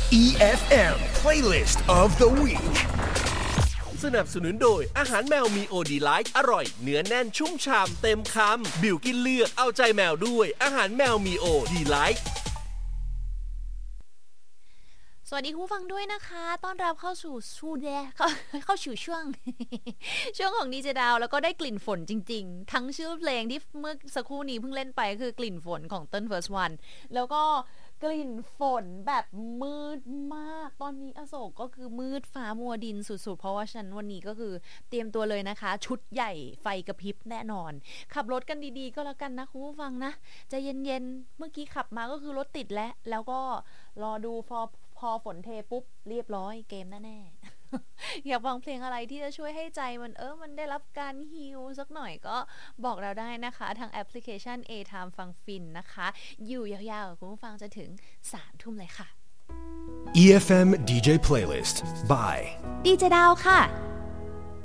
EFM Playlist of the Week สนับสนุนโดยอาหารแมวมีโอดีไลท์อร่อยเนื้อแน่นชุ่มฉ่ำเต็มคำบิวกินเลือกเอาใจแมวด้วยอาหารแมวมีโอดีไลท์สวัสดีผู้ฟังด้วยนะคะต้อนรับเข้าสู่เข้าสู่ช่วง ช่วงของดีเจดาวแล้วก็ได้กลิ่นฝนจริงๆทั้งชื่อเพลงที่เมื่อสักครู่นี้เพิ่งเล่นไปคือกลิ่นฝนของเติ้ล First One แล้วก็กลิ่นฝนแบบมืดมากตอนนี้อโศกก็คือมืดฟ้ามัวดินสุดๆเพราะว่าฉันวันนี้ก็คือเตรียมตัวเลยนะคะชุดใหญ่ไฟกระพริบแน่นอนขับรถกันดีๆก็แล้วกันนะคุณผู้ฟังนะใจเย็นๆเมื่อกี้ขับมาก็คือรถติดแล้วก็รอดูพอฝนเทปุ๊บเรียบร้อยเกมแน่ๆ อยากฟังเพลงอะไรที่จะช่วยให้ใจมันได้รับการฮีลสักหน่อยก็บอกเราได้นะคะทางแอปพลิเคชัน A-Time ฟังฟินนะคะอยู่ยาวๆคุณผู้ฟังจะถึง 3 ทุ่มเลยค่ะ EFM DJ Playlist by ดีเจดาวค่ะ